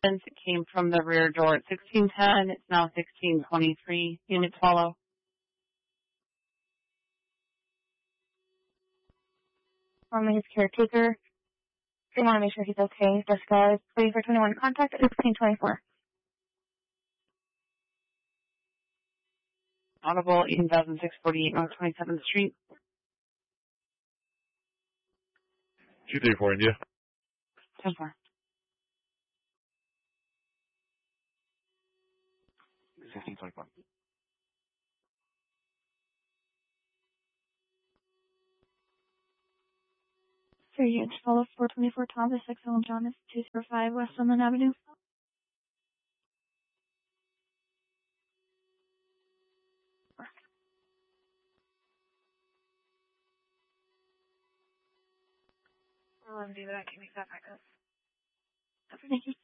Since it came from the rear door at 1610, it's now 1623. Units follow. Formally his caretaker. We want to make sure he's okay. Jessica is 3421 contact at 1624. Audible 18648 North 27th Street. 234 India. 10-4. 1624. Three units follow 424 Thomas, XL John is 205 West Sunland Avenue. I'll let him do that. I can make that back up. Thank you.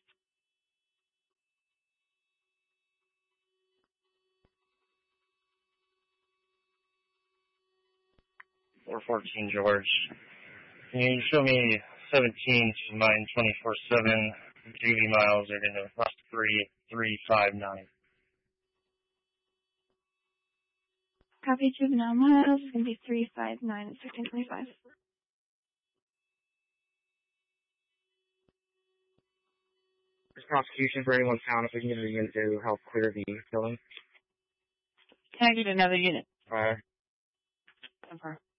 414 George. Can you show me 17 to mine 24/7? Duty miles are going to cost 3,359. Copy juvenile miles is going to be 359 and 1625. There's prosecution for anyone found if we can get a unit to help clear the building. Can I get another unit? Fire. 10-4.